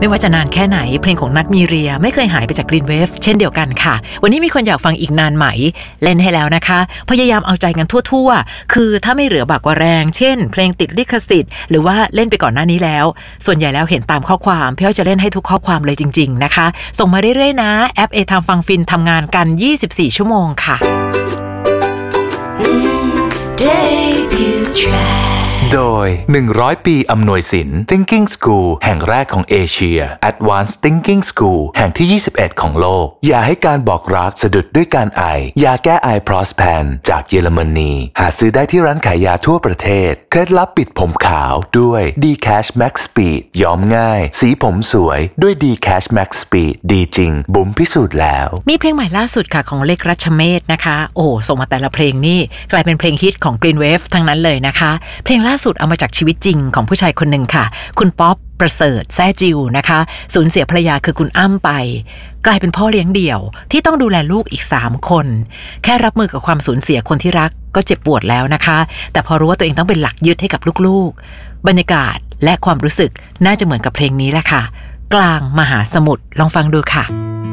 ไม่ว่าจะนานแค่ไหนเพลงของนัทมีเรียไม่เคยหายไปจาก Green Wave เช่นเดียวกันค่ะวันนี้มีคนอยากฟังอีกนานไหมเล่นให้แล้วนะคะพยายามเอาใจกันทั่วๆคือถ้าไม่เหลือบากกว่าแรงเช่นเพลงติดลิขสิทธิ์หรือว่าเล่นไปก่อนหน้านี้แล้วส่วนใหญ่แล้วเห็นตามข้อความพี่อ้อยจะเล่นให้ทุกข้อความเลยจริงๆนะคะส่งมาเรื่อยๆนะแอป A-Time ฟังฟินทำงานกัน24ชั่วโมงค่ะ Debut track โดย100ปีอำนวยสิน Thinking School แห่งแรกของเอเชีย Advanced Thinking School แห่งที่21ของโลกอย่าให้การบอกรักสะดุดด้วยการไอยาแก้ไอ Prospan จากเยอรมนีหาซื้อได้ที่ร้านขายยาทั่วประเทศเคล็ดลับปิดผมขาวด้วย D-Cash Max Speed ย้อมง่ายสีผมสวยด้วย D-Cash Max Speed ดีจริงบุ๋มพิสูจน์แล้วมีเพลงใหม่ล่าสุดค่ะของเล็กรัชเมศนะคะโอ้ส่งมาแต่ละเพลงนี่กลายเป็นเพลงฮิตของ Green Wave ทั้งนั้นเลยนะคะเพลงล่าสุดเอามาจากชีวิตจริงของผู้ชายคนหนึ่งค่ะคุณป๊อปประเสริฐแซ่จิวนะคะสูญเสียภรรยาคือคุณอ้ำไปกลายเป็นพ่อเลี้ยงเดี่ยวที่ต้องดูแลลูกอีก3คนแค่รับมือกับความสูญเสียคนที่รักก็เจ็บปวดแล้วนะคะแต่พอรู้ว่าตัวเองต้องเป็นหลักยึดให้กับลูกๆบรรยากาศและความรู้สึกน่าจะเหมือนกับเพลงนี้แหละค่ะกลางมหาสมุทรลองฟังดูค่ะ